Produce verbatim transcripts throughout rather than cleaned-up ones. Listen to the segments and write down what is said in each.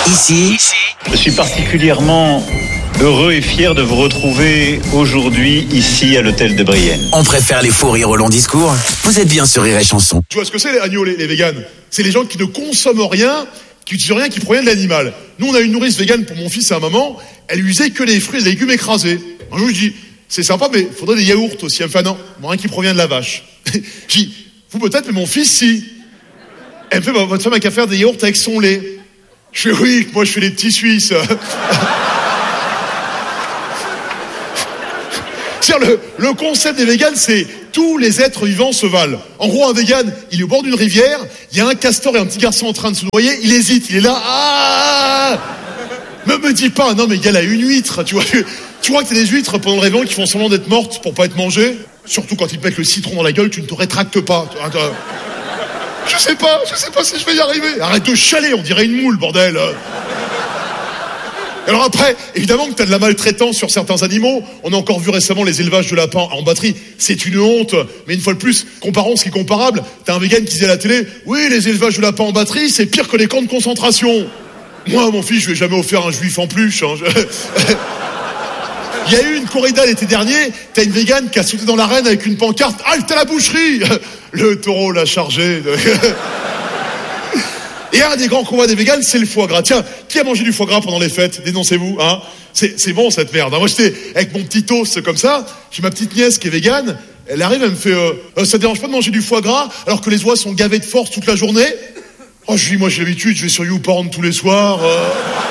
Ici, je suis particulièrement heureux et fier de vous retrouver aujourd'hui ici à l'hôtel de Brienne. On préfère les faux rires au long discours. Vous êtes bien sur Rire et Chanson. Tu vois ce que c'est les agneaux, les, les véganes? C'est les gens qui ne consomment rien, qui n'utilisent rien qui provient de l'animal. Nous, on a une nourrice végane pour mon fils et ma maman. Elle usait que les fruits et les légumes écrasés. Un jour, je dis, c'est sympa, mais il faudrait des yaourts aussi. Elle me fait, non, moi, rien qui provient de la vache. Je dis, vous peut-être, mais mon fils, si. Elle me fait, bah, votre femme a qu'à faire des yaourts avec son lait. Je fais, oui, moi, je fais les petits Suisses. Le, le concept des véganes, c'est tous les êtres vivants se valent. En gros, un végane, il est au bord d'une rivière, il y a un castor et un petit garçon en train de se noyer, il hésite, il est là, ah Me me dis pas, non mais il y a là une huître, tu vois. Tu vois que t'as des huîtres pendant le réveillon qui font semblant d'être mortes pour pas être mangées. Surtout quand ils te mettent le citron dans la gueule, tu ne te rétractes pas. Je sais pas, je sais pas si je vais y arriver. Arrête de chialer, on dirait une moule, bordel. Alors après, évidemment que t'as de la maltraitance sur certains animaux. On a encore vu récemment les élevages de lapins en batterie. C'est une honte. Mais une fois de plus, comparons ce qui est comparable. T'as un vegan qui disait à la télé, oui, les élevages de lapins en batterie, c'est pire que les camps de concentration. Moi, mon fils, je lui ai jamais offert un juif en peluche. Hein. Il y a eu une corrida l'été dernier. T'as une végane qui a sauté dans l'arène avec une pancarte, halte à la boucherie. Le taureau l'a chargé. De... Et un des grands combats des véganes, c'est le foie gras. Tiens, qui a mangé du foie gras pendant les fêtes? Dénoncez-vous, hein. C'est, c'est bon cette merde. Moi j'étais avec mon petit toast comme ça, j'ai ma petite nièce qui est végane, elle arrive, elle me fait euh, euh, ça te dérange pas de manger du foie gras alors que les oies sont gavées de force toute la journée? Oh, je dis, moi j'ai l'habitude, je vais sur YouPorn tous les soirs. Euh...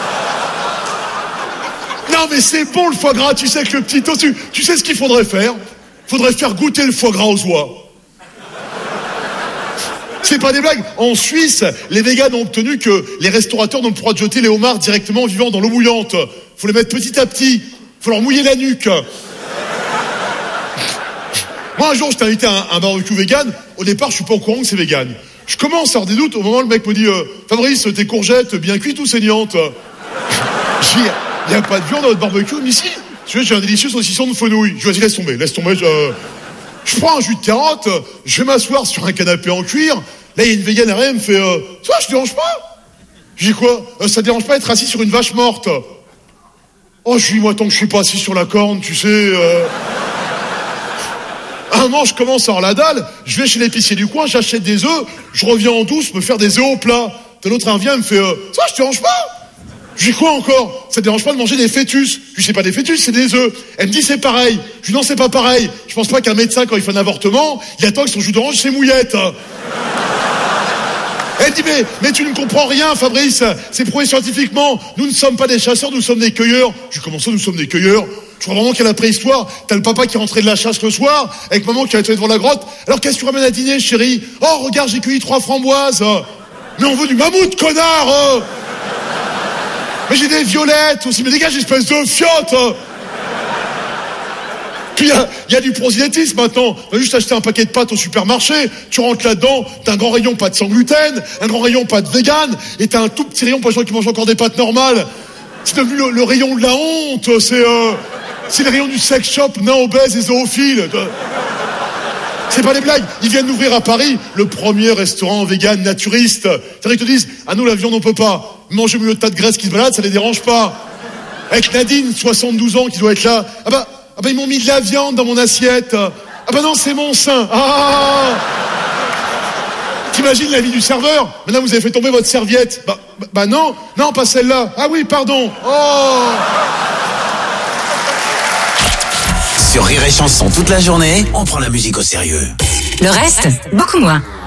Non mais c'est bon le foie gras, tu sais que le petit toast, tu, tu sais ce qu'il faudrait faire? Faudrait faire goûter le foie gras aux oies. C'est pas des blagues. En Suisse, les véganes ont obtenu que les restaurateurs n'ont pas le droit de jeter les homards directement vivants dans l'eau bouillante. Faut les mettre petit à petit. Faut leur mouiller la nuque. Moi, un jour, je t'ai invité à un, un barbecue vegan. Au départ, je suis pas au courant que c'est vegan. Je commence à avoir des doutes au moment où le mec me dit euh, Fabrice, tes courgettes bien cuites ou saignantes? Je dis, il n'y a pas de viande dans votre barbecue, mais si. Tu vois, j'ai un délicieux saucisson de fenouil. Je lui dis, laisse tomber, laisse tomber. Je... Je prends un jus de carotte, je vais m'asseoir sur un canapé en cuir. Là, il y a une végane derrière, elle me fait euh, « Ça, je te dérange pas ?» Je dis quoi euh, « Ça te dérange pas d'être assis sur une vache morte ?» Oh, je dis, moi, tant que je suis pas assis sur la corne, tu sais... Euh... Un moment, je commence à avoir la dalle, je vais chez l'épicier du coin, j'achète des œufs, je reviens en douce me faire des œufs au plat. T'as l'autre, elle vient, elle me fait euh, « Ça, je te dérange pas ?» Je dis quoi encore? Ça te dérange pas de manger des fœtus? Je dis c'est pas des fœtus, c'est des œufs. Elle me dit c'est pareil. Je dis non, c'est pas pareil. Je pense pas qu'un médecin, quand il fait un avortement, il attend que son jus d'orange ses mouillettes. Elle dit mais, mais tu ne comprends rien, Fabrice. C'est prouvé scientifiquement. Nous ne sommes pas des chasseurs, nous sommes des cueilleurs. Je dis comment ça, nous sommes des cueilleurs? Je crois vraiment qu'il y a la préhistoire. T'as le papa qui rentrait de la chasse le soir, avec maman qui allait devant la grotte. Alors qu'est-ce que tu ramènes à dîner, chérie? Oh regarde, j'ai cueilli trois framboises. Mais on veut du mammouth, connard. Mais j'ai des violettes aussi, mais dégage, espèce de fiotte. Puis il y, y a du prosélytisme maintenant. On va juste acheter un paquet de pâtes au supermarché, tu rentres là-dedans, t'as un grand rayon pâtes sans gluten, un grand rayon pâtes vegan, et t'as un tout petit rayon pour les gens qui mangent encore des pâtes normales. C'est devenu le, le rayon de la honte, c'est euh, c'est le rayon du sex shop, nains obèses et zoophiles. C'est pas des blagues. Ils viennent d'ouvrir à Paris le premier restaurant vegan naturiste. C'est-à-dire qu'ils te disent, ah nous la viande on peut pas. Manger au milieu de tas de graisse qui se balade, ça les dérange pas. Avec Nadine, soixante-douze ans, qui doit être là. Ah bah, ah bah ils m'ont mis de la viande dans mon assiette. Ah bah non, c'est mon sein. Ah! T'imagines la vie du serveur? Maintenant vous avez fait tomber votre serviette. Bah, bah, bah non, non pas celle-là. Ah oui, pardon. Oh! Sur Rire et Chanson toute la journée, on prend la musique au sérieux. Le reste, beaucoup moins.